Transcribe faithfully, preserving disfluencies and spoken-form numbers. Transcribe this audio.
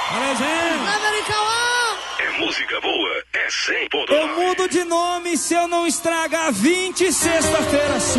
É música boa, é cem ponto nove. Eu mudo de nome se eu não estragar vinte sexta-feira.